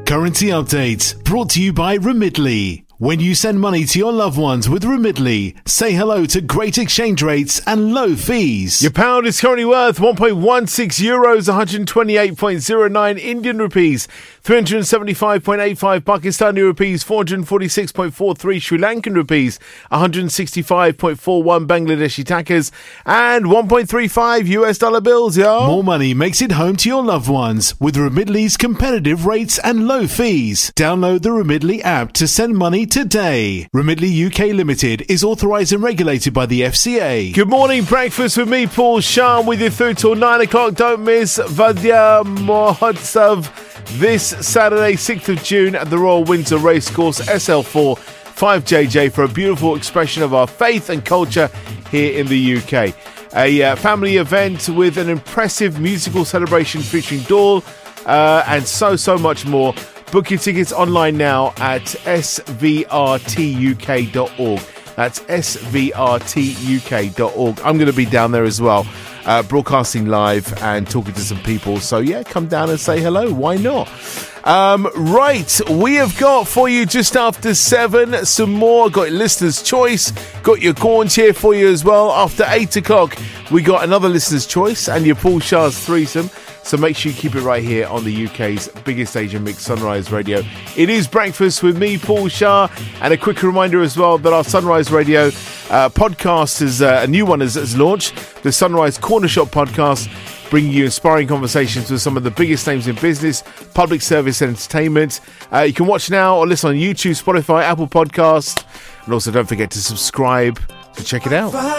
Currency update brought to you by Remitly. When you send money to your loved ones with Remitly, say hello to great exchange rates and low fees. Your pound is currently worth 1.16 euros, 128.09 Indian rupees, 375.85 Pakistani rupees, 446.43 Sri Lankan rupees, 165.41 Bangladeshi takas, and 1.35 US dollar bills, yo. More money makes it home to your loved ones with Remitly's competitive rates and low fees. Download the Remitly app to send money today. Remitly UK Limited is authorised and regulated by the FCA. Good morning, breakfast with me, Paul Shan, with you through till 9 o'clock. Don't miss Vadya Mahotsav this Saturday, 6th of June at the Royal Windsor Racecourse, SL4 5JJ, for a beautiful expression of our faith and culture here in the UK. A family event with an impressive musical celebration featuring Doll and so much more. Book your tickets online now at svrtuk.org. That's svrtuk.org. I'm going to be down there as well, broadcasting live and talking to some people. So, yeah, come down and say hello. Why not? Right, we have got for you just after 7 some more. Got Listener's Choice, got your Corns here for you as well. After 8 o'clock, we got another Listener's Choice and your Paul Shah's Threesome. So make sure you keep it right here on the UK's biggest Asian mix, Sunrise Radio. It is breakfast with me, Paul Shah, and a quick reminder as well that our Sunrise Radio podcast is a new one has launched, the Sunrise Corner Shop podcast, bringing you inspiring conversations with some of the biggest names in business, public service and entertainment. You can watch now or listen on YouTube, Spotify, Apple Podcasts, and also don't forget to subscribe to check it out.